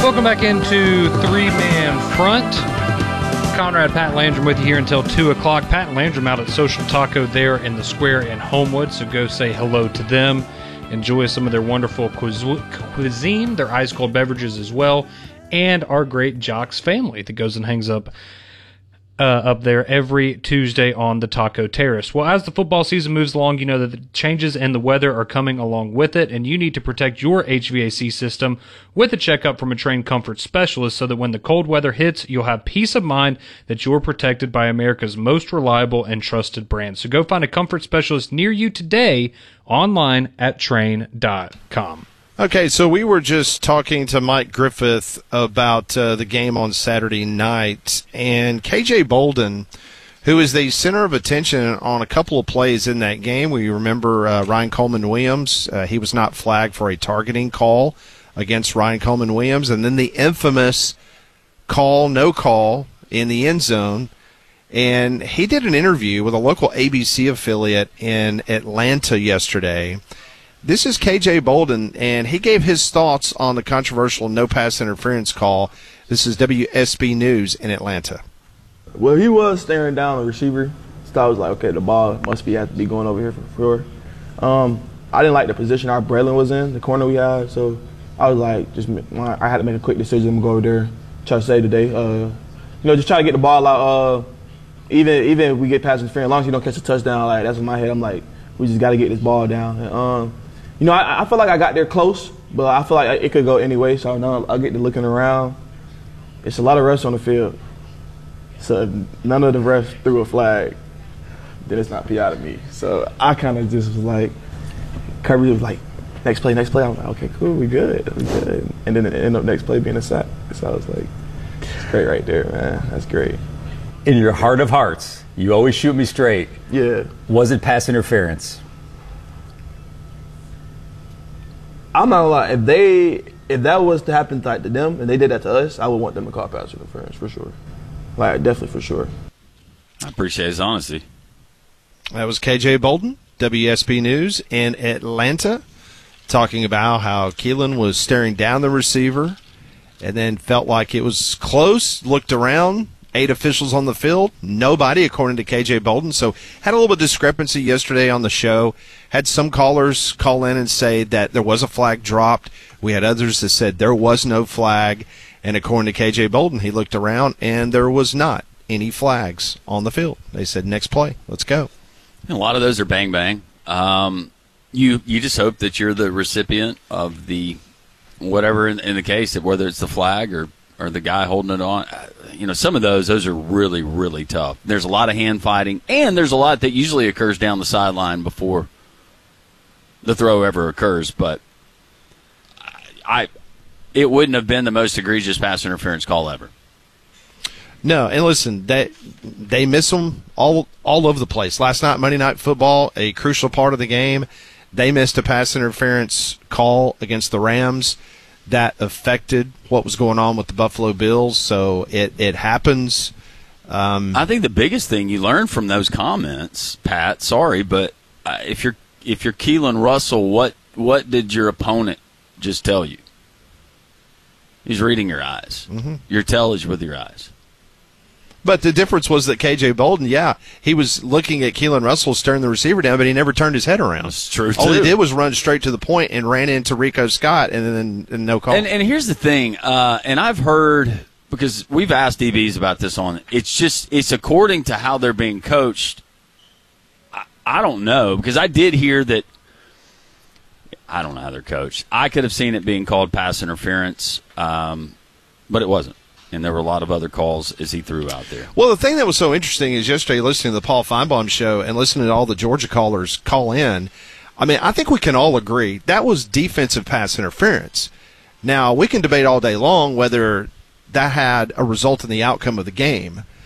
Welcome back into Three-Man Front. Conrad, Pat Landrum with you here until 2 o'clock. Pat and Landrum out at Social Taco there in the square in Homewood, so go say hello to them. Enjoy some of their wonderful cuisine, their ice-cold beverages as well, and our great Jocks family that goes and hangs up there every Tuesday on the Taco Terrace. Well, as the football season moves along, you know that the changes in the weather are coming along with it, and you need to protect your HVAC system with a checkup from a trained comfort specialist so that when the cold weather hits, you'll have peace of mind that you're protected by America's most reliable and trusted brand. So go find a comfort specialist near you today online at Trane.com. Okay, so we were just talking to Mike Griffith about the game on Saturday night, and KJ Bolden, who is the center of attention on a couple of plays in that game. We remember Ryan Coleman-Williams. He was not flagged for a targeting call against Ryan Coleman-Williams, and then the infamous no call in the end zone. And he did an interview with a local ABC affiliate in Atlanta yesterday. This is KJ Bolden, and he gave his thoughts on the controversial no-pass interference call. This is WSB News in Atlanta. Well, he was staring down the receiver, so I was like, okay, the ball have to be going over here for sure. I didn't like the position our Braylon was in, the corner we had, so I was like, I had to make a quick decision. I'm going to go over there, try to save the day. Just try to get the ball out. Even if we get past interference, as long as you don't catch a touchdown, like that's in my head. I'm like, we just got to get this ball down. And, I feel like I got there close, but I feel like it could go any way. So now I get to looking around. It's a lot of refs on the field. So none of the refs threw a flag. Then it's not PI to me. So I kind of just was like, Kirby was like, next play. I'm like, okay, cool, we good. And then it ended up next play being a sack. So I was like, it's great right there, man. That's great. In your heart of hearts, you always shoot me straight. Yeah. Was it pass interference? I'm not gonna lie. If that was to happen to them and they did that to us, I would want them to call pass interference for sure. Like definitely for sure. I appreciate his honesty. That was KJ Bolden, WSB News in Atlanta, talking about how Keelan was staring down the receiver and then felt like it was close, looked around. 8 officials on the field, nobody, according to KJ Bolden. So had a little bit of discrepancy yesterday on the show. Had some callers call in and say that there was a flag dropped. We had others that said there was no flag. And according to KJ Bolden, he looked around and there was not any flags on the field. They said, next play, let's go. And a lot of those are bang-bang. You just hope that you're the recipient of the whatever in the case, whether it's the flag or the guy holding it on. Some of those are really, really tough. There's a lot of hand fighting, and there's a lot that usually occurs down the sideline before the throw ever occurs. But it wouldn't have been the most egregious pass interference call ever. No, and listen, they miss them all over the place. Last night, Monday Night Football, a crucial part of the game, they missed a pass interference call against the Rams that affected what was going on with the Buffalo Bills. So it happens. I think the biggest thing you learn from those comments, Pat, sorry, but if you're Keelan Russell, what did your opponent just tell you? He's reading your eyes. Mm-hmm. Your tell is with your eyes. But the difference was that KJ Bolden, he was looking at Keelan Russell staring the receiver down, but he never turned his head around. That's true, too. All he did was run straight to the point and ran into Rico Scott, and then no call. And here's the thing, and I've heard, because we've asked DBs about this it's according to how they're being coached. I don't know, because I did hear that, I don't know how they're coached. I could have seen it being called pass interference, but it wasn't. And there were a lot of other calls as he threw out there. Well, the thing that was so interesting is yesterday listening to the Paul Feinbaum show and listening to all the Georgia callers call in, I think we can all agree that was defensive pass interference. Now, we can debate all day long whether that had a result in the outcome of the game.